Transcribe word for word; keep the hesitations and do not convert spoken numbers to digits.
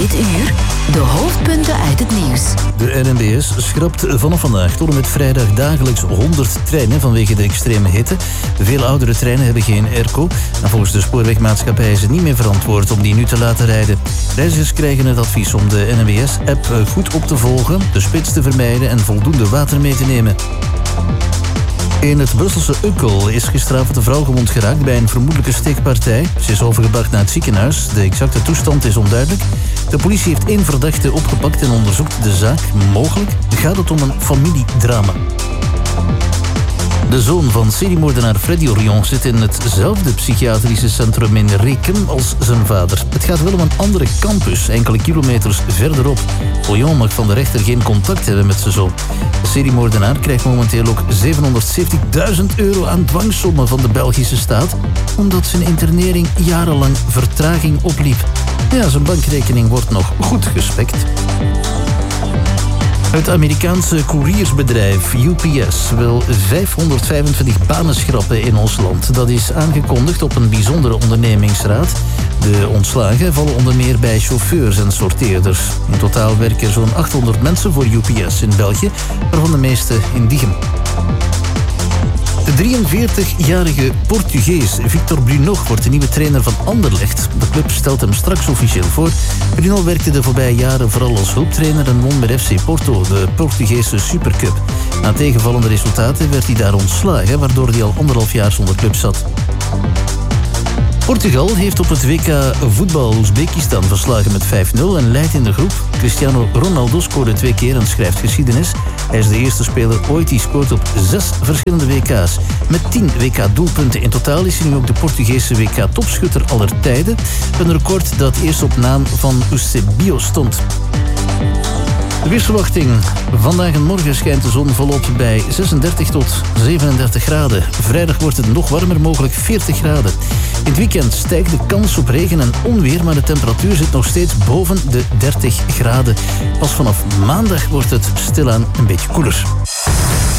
Dit uur de hoofdpunten uit het nieuws. De N M B S schrapt vanaf vandaag tot en met vrijdag dagelijks honderd treinen vanwege de extreme hitte. Veel oudere treinen hebben geen airco. En volgens de spoorwegmaatschappij is het niet meer verantwoord om die nu te laten rijden. Reizigers krijgen het advies om de N M B S-app goed op te volgen, de spits te vermijden en voldoende water mee te nemen. In het Brusselse Ukkel is gisteravond een vrouw gewond geraakt bij een vermoedelijke steekpartij. Ze is overgebracht naar het ziekenhuis. De exacte toestand is onduidelijk. De politie heeft één verdachte opgepakt en onderzoekt de zaak. Mogelijk gaat het om een familiedrama. De zoon van seriemoordenaar Freddy Orion zit in hetzelfde psychiatrische centrum in Rekem als zijn vader. Het gaat wel om een andere campus, enkele kilometers verderop. Orion mag van de rechter geen contact hebben met zijn zoon. De seriemoordenaar krijgt momenteel ook zevenhonderdzeventigduizend euro aan dwangsommen van de Belgische staat, omdat zijn internering jarenlang vertraging opliep. Ja, zijn bankrekening wordt nog goed gespekt. Het Amerikaanse couriersbedrijf U P S wil vijfhonderdvijfentwintig banen schrappen in ons land. Dat is aangekondigd op een bijzondere ondernemingsraad. De ontslagen vallen onder meer bij chauffeurs en sorteerders. In totaal werken zo'n achthonderd mensen voor U P S in België, waarvan de meeste in Diegem. De drieënveertigjarige Portugees Victor Bruno wordt de nieuwe trainer van Anderlecht. De club stelt hem straks officieel voor. Bruno werkte de voorbije jaren vooral als hulptrainer en won met F C Porto de Portugese Supercup. Na tegenvallende resultaten werd hij daar ontslagen, waardoor hij al anderhalf jaar zonder club zat. Portugal heeft op het W K voetbal Oezbekistan verslagen met vijf nul en leidt in de groep. Cristiano Ronaldo scoorde twee keer en schrijft geschiedenis. Hij is de eerste speler ooit die scoort op zes verschillende W K's. Met tien W K-doelpunten in totaal is hij nu ook de Portugese W K-topschutter aller tijden. Een record dat eerst op naam van Eusebio stond. De weersverwachting. Vandaag en morgen schijnt de zon volop bij zesendertig tot zevenendertig graden. Vrijdag wordt het nog warmer, mogelijk veertig graden. In het weekend stijgt de kans op regen en onweer, maar de temperatuur zit nog steeds boven de dertig graden. Pas vanaf maandag wordt het stilaan een beetje koeler.